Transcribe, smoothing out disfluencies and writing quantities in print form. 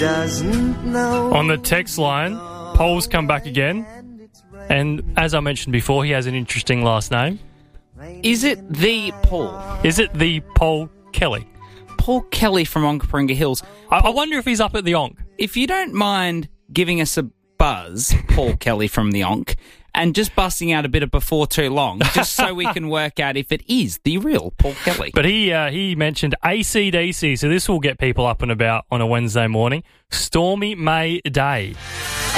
On the text line, Paul's come back again. And as I mentioned before, he has an interesting last name. Is it the Paul? Is it the Paul Kelly? Paul Kelly from Onkaparinga Hills. I wonder if he's up at the Onk. If you don't mind giving us a buzz, Paul Kelly from the Onk, and just busting out a bit of Before Too Long, just so we can work out if it is the real Paul Kelly. But he mentioned AC/DC, so this will get people up and about on a Wednesday morning. Stormy May Day.